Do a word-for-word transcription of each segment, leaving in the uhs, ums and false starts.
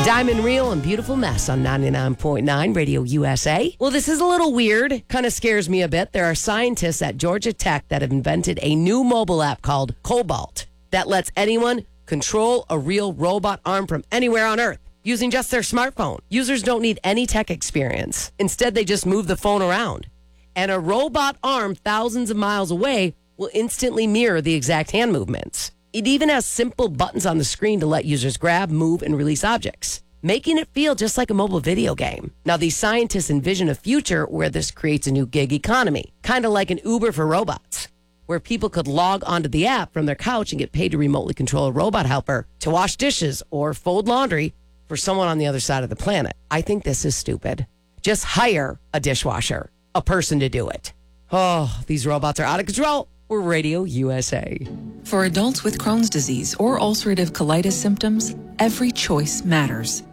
Diamond Reel and Beautiful Mess on ninety-nine point nine Radio U S A. Well, this is a little weird. Kind of scares me a bit. There are scientists at Georgia Tech that have invented a new mobile app called Cobalt that lets anyone control a real robot arm from anywhere on Earth using just their smartphone. Users don't need any tech experience. Instead, they just move the phone around. And a robot arm thousands of miles away will instantly mirror the exact hand movements. It even has simple buttons on the screen to let users grab, move, and release objects, making it feel just like a mobile video game. Now, these scientists envision a future where this creates a new gig economy, kind of like an Uber for robots, where people could log onto the app from their couch and get paid to remotely control a robot helper to wash dishes or fold laundry for someone on the other side of the planet. I think this is stupid. Just hire a dishwasher, a person to do it. Oh, these robots are out of control. We're Radio U S A. For adults with Crohn's disease or ulcerative colitis symptoms, every choice matters.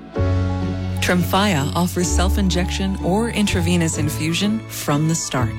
Tremfya offers self-injection or intravenous infusion from the start.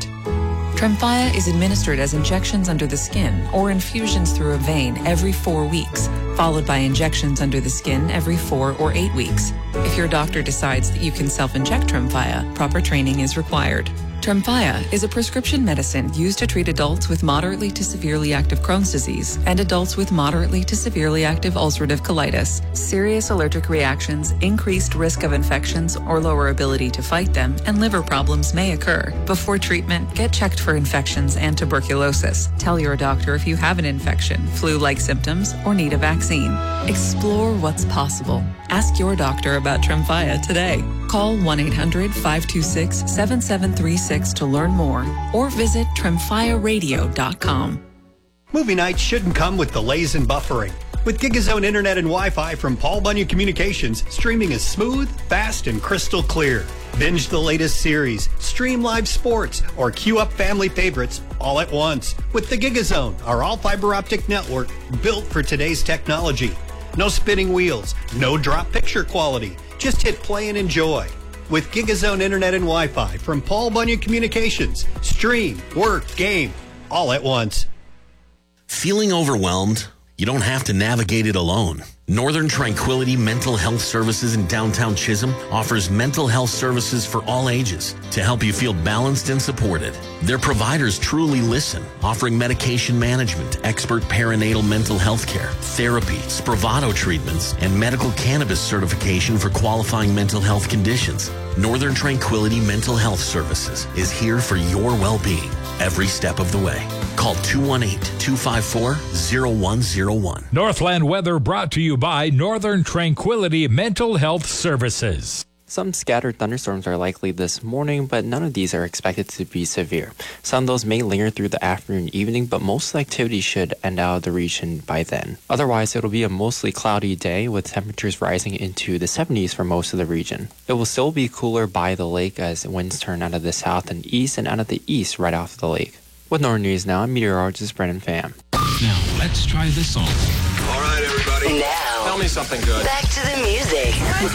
Tremfya is administered as injections under the skin or infusions through a vein every four weeks, followed by injections under the skin every four or eight weeks. If your doctor decides that you can self-inject Tremfya, proper training is required. Tremfya is a prescription medicine used to treat adults with moderately to severely active Crohn's disease and adults with moderately to severely active ulcerative colitis. Serious allergic reactions, increased risk of infections or lower ability to fight them, and liver problems may occur. Before treatment, get checked for infections and tuberculosis. Tell your doctor if you have an infection, flu-like symptoms, or need a vaccine. Explore what's possible. Ask your doctor about Tremfya today. Call one eight hundred five two six seven seven three six to learn more or visit tremfya radio dot com. Movie nights shouldn't come with delays and buffering. With GigaZone Internet and Wi-Fi from Paul Bunyan Communications, streaming is smooth, fast, and crystal clear. Binge the latest series, stream live sports, or queue up family favorites all at once with the GigaZone, our all-fiber optic network built for today's technology. No spinning wheels, no drop picture quality. Just hit play and enjoy. With GigaZone Internet and Wi-Fi from Paul Bunyan Communications, stream, work, game, all at once. Feeling overwhelmed? You don't have to navigate it alone. Northern Tranquility Mental Health Services in downtown Chisholm offers mental health services for all ages to help you feel balanced and supported. Their providers truly listen, offering medication management, expert perinatal mental health care, therapy, Spravato treatments, and medical cannabis certification for qualifying mental health conditions. Northern Tranquility Mental Health Services is here for your well-being every step of the way. Call two one eight, two five four, zero one zero one. Northland weather brought to you by Northern Tranquility Mental Health Services. Some scattered thunderstorms are likely this morning, but none of these are expected to be severe. Some of those may linger through the afternoon and evening, but most of the activity should end out of the region by then. Otherwise, it'll be a mostly cloudy day with temperatures rising into the seventies for most of the region. It will still be cooler by the lake as winds turn out of the south and east and out of the east right off the lake. With Northern News Now, I'm meteorologist Brennan Pham. Now, let's try this song. All right, everybody. Now, tell me something good. Back to the music.